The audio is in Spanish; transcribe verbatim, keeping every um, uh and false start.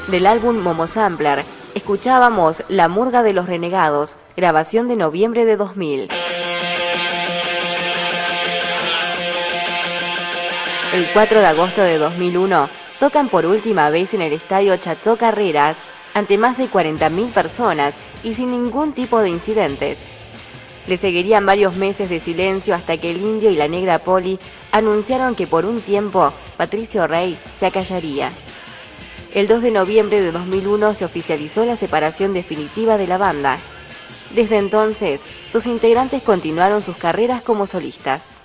Del álbum Momo Sampler, escuchábamos La Murga de los Renegados, grabación de noviembre de dos mil. El cuatro de agosto de dos mil uno, tocan por última vez en el estadio Chateau Carreras, ante más de cuarenta mil personas y sin ningún tipo de incidentes. Le seguirían varios meses de silencio hasta que el Indio y la Negra Poli anunciaron que por un tiempo Patricio Rey se acallaría. El dos de noviembre de dos mil uno se oficializó la separación definitiva de la banda. Desde entonces, sus integrantes continuaron sus carreras como solistas.